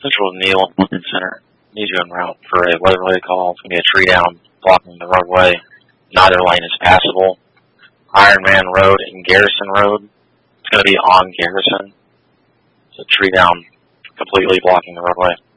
Central Neal Lincoln Center. Need you en route for a weather-related call. It's going to be a tree down blocking the roadway. Neither lane is passable. Ironman Road and Garrison Road. It's going to be on Garrison. It's a tree down completely blocking the roadway.